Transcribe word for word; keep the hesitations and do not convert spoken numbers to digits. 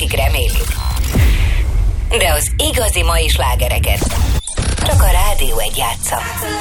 percig remélik. De az igazi mai slágereket csak a Rádió egy játsza.